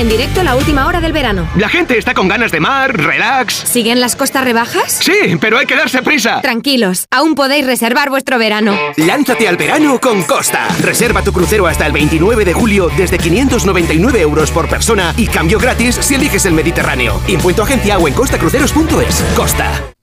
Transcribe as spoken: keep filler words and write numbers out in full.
En directo la última hora del verano. La gente está con ganas de mar, relax. ¿Siguen las costas rebajas? Sí, pero hay que darse prisa. Tranquilos, aún podéis reservar vuestro verano. Lánzate al verano con Costa. Reserva tu crucero hasta el veintinueve de julio desde quinientos noventa y nueve euros por persona y cambio gratis si eliges el Mediterráneo. Impuesto agencia o en costacruceros punto es. Costa.